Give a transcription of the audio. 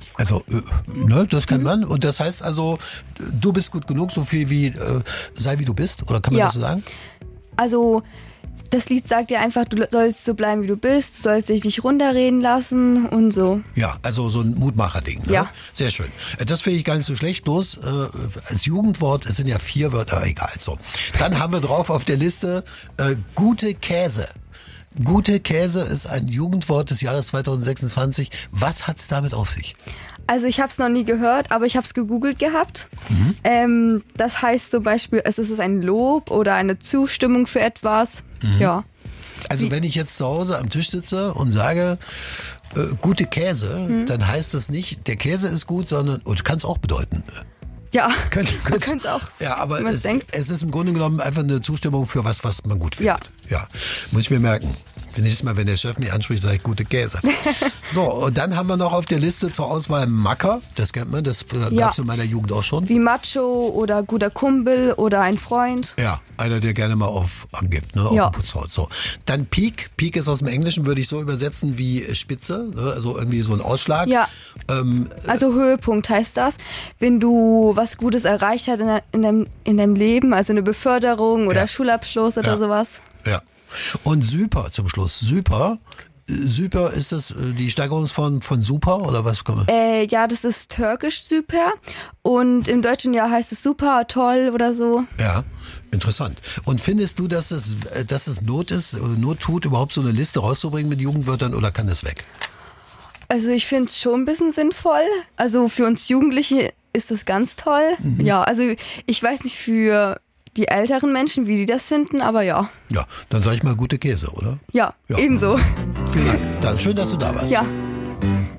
Also, ne, das kann man. Und das heißt also, du bist gut genug, so viel wie, sei wie du bist, oder kann man das so sagen? Also, das Lied sagt ja einfach, du sollst so bleiben, wie du bist, du sollst dich nicht runterreden lassen und so. Ja, also so ein Mutmacher-Ding. Ne? Ja. Sehr schön. Das finde ich gar nicht so schlecht, bloß als Jugendwort, es sind ja 4 Wörter, egal. So. Dann haben wir drauf auf der Liste gute Käse. Gute Käse ist ein Jugendwort des Jahres 2026. Was hat's damit auf sich? Also ich habe es noch nie gehört, aber ich habe es gegoogelt gehabt. Das heißt zum Beispiel, es ist ein Lob oder eine Zustimmung für etwas. Ja. Also wenn ich jetzt zu Hause am Tisch sitze und sage, gute Käse, dann heißt das nicht, der Käse ist gut, sondern, und kann es auch bedeuten. Ja, Könnte es auch. Ja, aber wenn man es denkt. ist im Grunde genommen einfach eine Zustimmung für was man gut findet. Ja. Muss ich mir merken. Nächstes Mal, wenn der Chef mich anspricht, sage ich gute Käse. So, und dann haben wir noch auf der Liste zur Auswahl Macker. Das kennt man, das gab es in meiner Jugend auch schon. Wie Macho oder guter Kumpel oder ein Freund. Ja, einer, der gerne mal angibt, ne, auf Ja. den Putz haut. So. Dann Peak. Peak ist aus dem Englischen, würde ich so übersetzen wie Spitze, ne, also irgendwie so ein Ausschlag. Ja. Also Höhepunkt heißt das, wenn du was Gutes erreicht hast in deinem Leben, also eine Beförderung oder Schulabschluss oder sowas. Ja. Und Super zum Schluss. Super ist das die Steigerungsform von super oder was? Ja, das ist türkisch super und im Deutschen ja heißt es super, toll oder so. Ja, interessant. Und findest du, dass es Not ist oder Not tut, überhaupt so eine Liste rauszubringen mit Jugendwörtern oder kann das weg? Also ich finde es schon ein bisschen sinnvoll. Also für uns Jugendliche ist das ganz toll. Ja, also ich weiß nicht für die älteren Menschen, wie die das finden, aber ja. Ja, dann sage ich mal gute Käse, oder? Ja, ebenso. Vielen Dank. Schön, dass du da warst. Ja.